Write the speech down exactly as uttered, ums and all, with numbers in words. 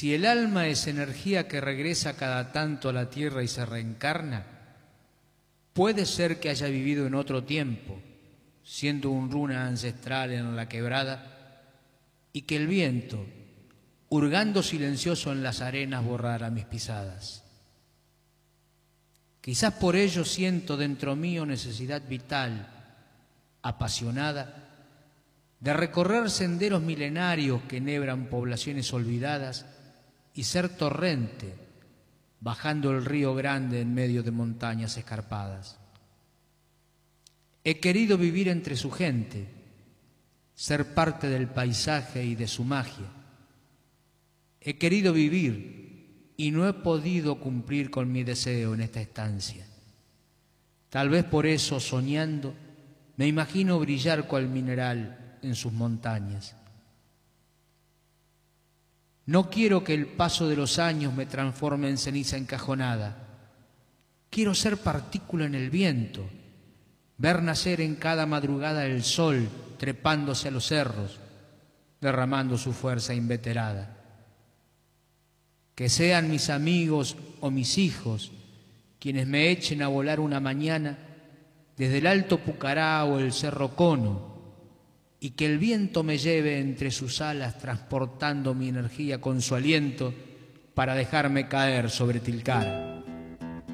Si el alma es energía que regresa cada tanto a la tierra y se reencarna, puede ser que haya vivido en otro tiempo, siendo un runa ancestral en la quebrada, y que el viento, hurgando silencioso en las arenas, borrara mis pisadas. Quizás por ello siento dentro mío necesidad vital, apasionada, de recorrer senderos milenarios que enhebran poblaciones olvidadas y ser torrente, bajando el río grande en medio de montañas escarpadas. He querido vivir entre su gente, ser parte del paisaje y de su magia. He querido vivir y no he podido cumplir con mi deseo en esta estancia. Tal vez por eso, soñando, me imagino brillar cual mineral en sus montañas. No quiero que el paso de los años me transforme en ceniza encajonada. Quiero ser partícula en el viento, ver nacer en cada madrugada el sol trepándose a los cerros, derramando su fuerza inveterada. Que sean mis amigos o mis hijos quienes me echen a volar una mañana desde el Alto Pucará o el Cerro Cono, y que el viento me lleve entre sus alas transportando mi energía con su aliento para dejarme caer sobre Tilcara.